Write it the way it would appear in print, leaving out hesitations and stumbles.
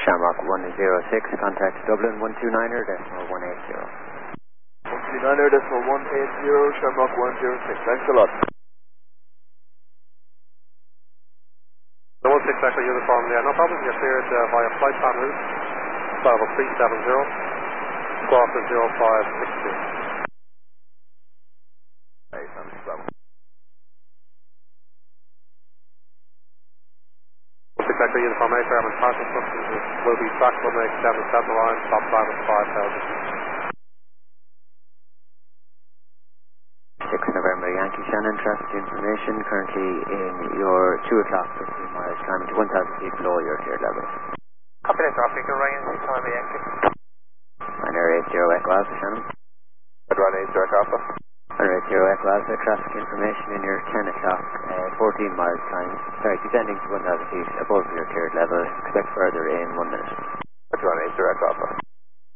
Shamrock 106, contact Dublin 129er, decimal 180. 129er, decimal 180, Shamrock 106. Thanks a lot. The 16 Echo uniform, yeah, no problem. You're cleared via flight plan route, Bravo 370, quarter 0562. Sector uniform aircraft and parking instructions will be tracked when they extend the center line, top time at 5,000. 6 November Yankee Shannon, traffic information, currently in your 2 o'clock, 15 miles, climbing to 1,000 feet below your cleared level. Copy that, traffic, you're ringing November Yankee. Minor 80 Echo Alpha, Shannon. Run 80 Echo Alpha. Minor 80 Echo Alpha, traffic information in your 10 o'clock, 14 miles time, descending to 1,000 feet above your cleared level, expect further in 1 minute. Run 80 Echo Alpha.